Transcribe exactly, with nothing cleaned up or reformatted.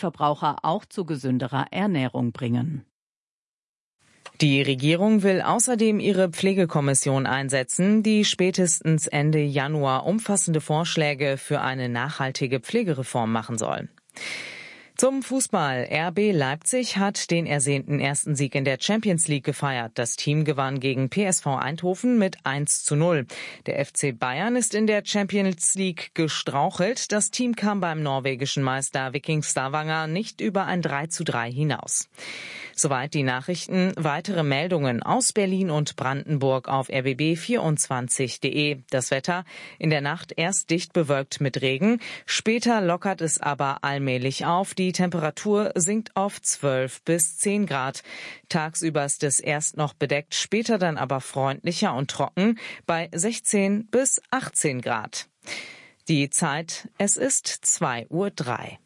Endverbraucher auch zu gesünderer Ernährung bringen. Die Regierung will außerdem ihre Pflegekommission einsetzen, die spätestens Ende Januar umfassende Vorschläge für eine nachhaltige Pflegereform machen soll. Zum Fußball. R B Leipzig hat den ersehnten ersten Sieg in der Champions League gefeiert. Das Team gewann gegen P S V Eindhoven mit eins zu null. Der F C Bayern ist in der Champions League gestrauchelt. Das Team kam beim norwegischen Meister Viking Stavanger nicht über ein drei zu drei hinaus. Soweit die Nachrichten. Weitere Meldungen aus Berlin und Brandenburg auf r b b vierundzwanzig punkt de. Das Wetter in der Nacht erst dicht bewölkt mit Regen. Später lockert es aber allmählich auf. Die Temperatur sinkt auf zwölf bis zehn Grad. Tagsüber ist es erst noch bedeckt, später dann aber freundlicher und trocken bei sechzehn bis achtzehn Grad. Die Zeit, es ist zwei Uhr drei.